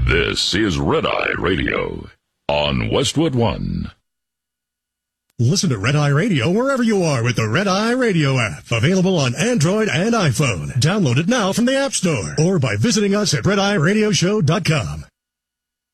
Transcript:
This is Red Eye Radio on Westwood One. Listen to Red Eye Radio wherever you are with the Red Eye Radio app. Available on Android and iPhone. Download it now from the App Store or by visiting us at RedEyeRadioshow.com.